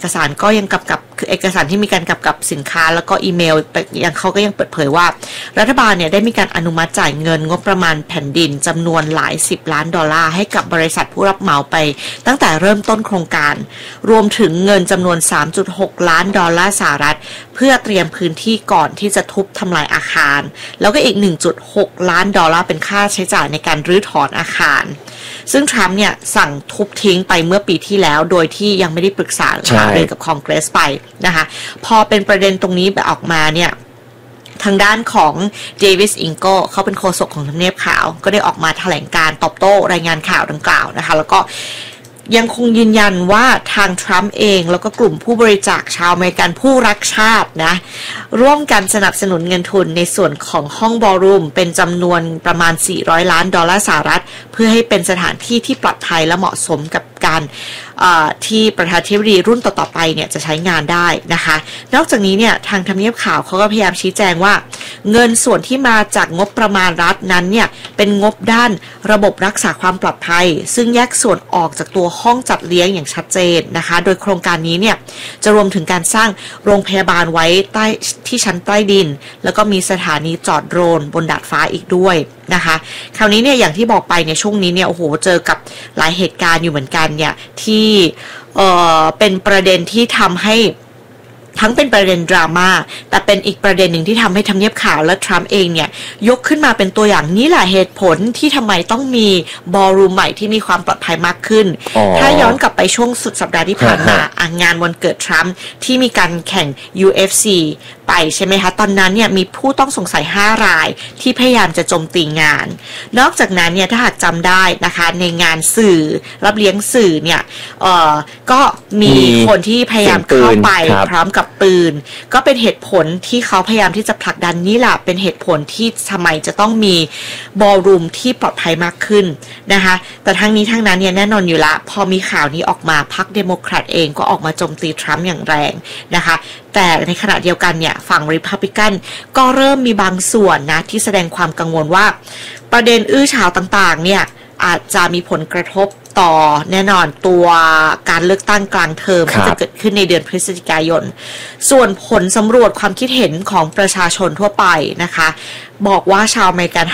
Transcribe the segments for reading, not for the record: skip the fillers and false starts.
อกสารก็ยังกับคือเอกสารที่มีการกับสินค้าแล้วก็อีเมลยังเขาก็ยังเปิดเผยว่ารัฐบาลเนี่ยได้มีการอนุมัติจ่ายเงินงบประมาณแผ่นดินจำนวนหลาย10 ล้านดอลลาร์ให้กับบริษัทผู้รับเหมาไปตั้งแต่เริ่มต้นโครงการรวมถึงเงินจำนวน 3.6 ล้านดอลลาร์สหรัฐเพื่อเตรียมพื้นที่ก่อนที่จะทุบทำลายอาคารแล้วก็อีก 1.6 ล้านดอลลาร์เป็นค่าใช้จ่ายในการรื้อถอนอาคารซึ่งทรัมป์เนี่ยสั่งทุบทิ้งไปเมื่อปีที่แล้วโดยที่ยังไม่ได้ปรึกษาหารือกับคองเกรสไปนะคะพอเป็นประเด็นตรงนี้ออกมาเนี่ยทางด้านของเดวิสอิงโกเขาเป็นโฆษกของทำเนียบขาวก็ได้ออกมาแถลงการตอบโต้รายงานข่าวดังกล่าวนะคะแล้วก็ยังคงยืนยันว่าทางทรัมป์เองแล้วก็กลุ่มผู้บริจาคชาวอเมริกันผู้รักชาตินะร่วมกันสนับสนุนเงินทุนในส่วนของห้องบอลรูมเป็นจำนวนประมาณ400 ล้านดอลลาร์สหรัฐเพื่อให้เป็นสถานที่ที่ปลอดภัยและเหมาะสมกับการที่ประธานาธิบดีรุ่นต่อๆไปเนี่ยจะใช้งานได้นะคะนอกจากนี้เนี่ยทางทำเนียบขาวเขาก็พยายามชี้แจงว่าเงินส่วนที่มาจากงบประมาณรัฐนั้นเนี่ยเป็นงบด้านระบบรักษาความปลอดภัยซึ่งแยกส่วนออกจากตัวห้องจัดเลี้ยงอย่างชัดเจนนะคะโดยโครงการนี้เนี่ยจะรวมถึงการสร้างโรงพยาบาลไว้ใต้ที่ชั้นใต้ดินแล้วก็มีสถานีจอดโดรนบนดาดฟ้าอีกด้วยนะคะคราวนี้เนี่ยอย่างที่บอกไปในช่วงนี้เนี่ยโอ้โหเจอกับหลายเหตุการณ์อยู่เหมือนกันเนี่ยที่เป็นประเด็นที่ทำให้ทั้งเป็นประเด็นดราม่าแต่เป็นอีกประเด็นหนึ่งที่ทำให้ทำเนียบขาวและทรัมป์เองเนี่ยยกขึ้นมาเป็นตัวอย่างนี้แหละเหตุผลที่ทำไมต้องมีบอลรูมใหม่ที่มีความปลอดภัยมากขึ้นถ้าย้อนกลับไปช่วงสุดสัปดาห์ที่ผ่านมางานวันเกิดทรัมป์ที่มีการแข่ง UFC ไปใช่ไหมคะตอนนั้นเนี่ยมีผู้ต้องสงสัย5 รายที่พยายามจะโจมตีงานนอกจากนั้นเนี่ยถ้าหากจำได้นะคะในงานสื่อรับเลี้ยงสื่อเนี่ยก็มีคนที่พยายามเข้าไปพร้อมกับปืนก็เป็นเหตุผลที่เขาพยายามที่จะผลักดันนี่แหละเป็นเหตุผลที่ทำไมจะต้องมีบอลรูมที่ปลอดภัยมากขึ้นนะคะแต่ทั้งนี้ทั้งนั้นเนี่ยแน่นอนอยู่ละพอมีข่าวนี้ออกมาพรรคเดโมแครตเองก็ออกมาโจมตีทรัมป์อย่างแรงนะคะแต่ในขณะเดียวกันเนี่ยฝั่งริพับลิกันก็เริ่มมีบางส่วนนะที่แสดงความกังวลว่าประเด็นอื้อฉาวต่างๆเนี่ยอาจจะมีผลกระทบต่อแน่นอนตัวการเลือกตั้งกลางเทอมที่จะเกิดขึ้นในเดือนพฤศจิกายนส่วนผลสำรวจความคิดเห็นของประชาชนทั่วไปนะคะบอกว่าชาวอเมริกัน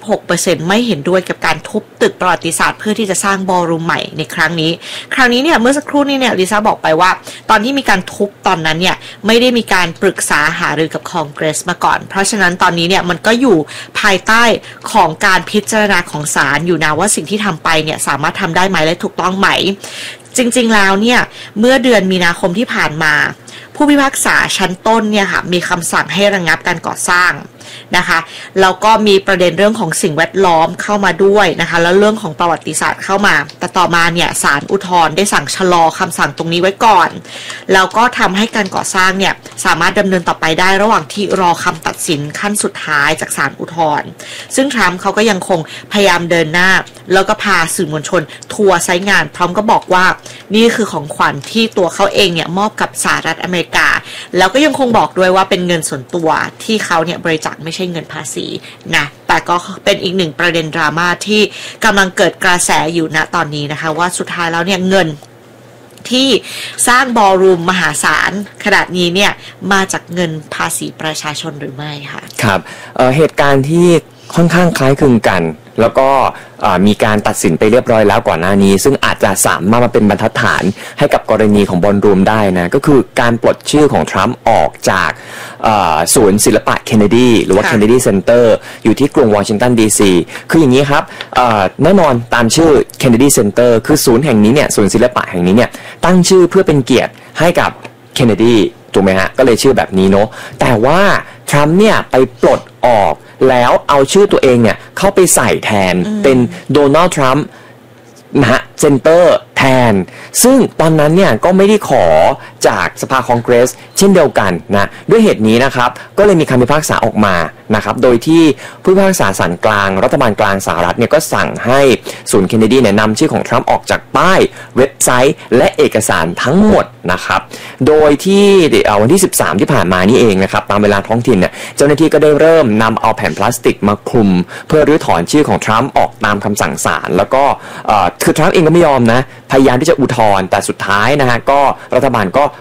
56% ไม่เห็นด้วยกับการทุบตึกประวัติศาสตร์เพื่อที่จะสร้างบอลรูมใหม่ในครั้งนี้เนี่ยเมื่อสักครู่นี้เนี่ยลิซ่าบอกไปว่าตอนที่มีการทุบตอนนั้นเนี่ยไม่ได้มีการปรึกษาหารือกับคองเกรสมาก่อนเพราะฉะนั้นตอนนี้เนี่ยมันก็อยู่ภายใต้ของการพิจารณาของศาลอยู่นะว่าสิ่งที่ทำไปเนี่ยสามารถทำได้ไหมและถูกต้องไหมจริงๆแล้วเนี่ยเมื่อเดือนมีนาคมที่ผ่านมาผู้พิพากษาชั้นต้นเนี่ยค่ะมีคำสั่งให้ระงับการก่อสร้างนะคะแล้วก็มีประเด็นเรื่องของสิ่งแวดล้อมเข้ามาด้วยนะคะแล้วเรื่องของประวัติศาสตร์เข้ามาแต่ต่อมาเนี่ยศาลอุทธรณ์ได้สั่งชะลอคำสั่งตรงนี้ไว้ก่อนแล้วก็ทำให้การก่อสร้างเนี่ยสามารถดำเนินต่อไปได้ระหว่างที่รอคำตัดสินขั้นสุดท้ายจากศาลอุทธรณ์ซึ่งทรัมป์เขาก็ยังคงพยายามเดินหน้าแล้วก็พาสื่อมวลชนทัวร์ไซต์งานพร้อมก็บอกว่านี่คือของขวัญที่ตัวเขาเองเนี่ยมอบกับสหรัฐอเมริกาแล้วก็ยังคงบอกด้วยว่าเป็นเงินส่วนตัวที่เขาเนี่ยบริจาคไม่ใช่เงินภาษีนะแต่ก็เป็นอีกหนึ่งประเด็นดราม่าที่กำลังเกิดกระแสอยู่ณตอนนี้นะคะว่าสุดท้ายแล้วเนี่ยเงินที่สร้างบอลรูมมหาศาลขนาดนี้เนี่ยมาจากเงินภาษีประชาชนหรือไม่ค่ะครับเหตุการณ์ที่ค่อนข้างคล้ายคลึงกันแล้วก็มีการตัดสินไปเรียบร้อยแล้วก่อนหน้านี้ซึ่งอาจจะสามารถมาเป็นบรรทัดฐานให้กับกรณีของบอลรูมได้นะก็คือการปลดชื่อของทรัมป์ออกจากศูนย์ศิลปะเคนเนดีหรือว่า Kennedy Center อยู่ที่กรุงวอชิงตันดีซีคืออย่างนี้ครับแน่นอนตามชื่อ Kennedy Center คือศูนย์แห่งนี้เนี่ยศูนย์ศิลปะแห่งนี้เนี่ยตั้งชื่อเพื่อเป็นเกียรติให้กับเคนเนดีถูกไหมฮะก็เลยชื่อแบบนี้เนาะแต่ว่าทรัมป์เนี่ยไปปลดออกแล้วเอาชื่อตัวเองเนี่ยเข้าไปใส่แทนเป็นโดนัลด์ทรัมป์นะฮะเซนเตอร์แทนซึ่งตอนนั้นเนี่ยก็ไม่ได้ขอจากสภาคองเกรสเช่นเดียวกันนะด้วยเหตุนี้นะครับก็เลยมีคำพิพากษาออกมานะครับโดยที่ผู้พิพากษาศาลกลางรัฐบาลกลางสหรัฐเนี่ยก็สั่งให้ศูนย์เคนเนดีเนี่ยนำชื่อของทรัมป์ออกจากป้ายเว็บไซต์และเอกสารทั้งหมดนะครับโดยที่วันที่13ที่ผ่านมานี่เองนะครับตามเวลาท้องถิ่นเนี่ยเจ้าหน้าที่ก็ได้เริ่มนำเอาแผ่นพลาสติกมาคลุมเพื่อรื้อถอนชื่อของทรัมป์ออกตามคำสั่งศาลแล้วก็คือทรัมป์เองก็ไม่ยอมนะพยายามที่จะอุทธรณ์แต่สุดท้ายนะฮะก็รัฐบาลก็